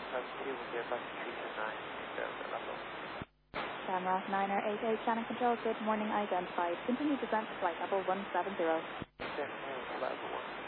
Rescue will get back to 329 level. Shamrock 988, Shannon Control, good morning, identified. Continue descent to flight level 170. Level 1.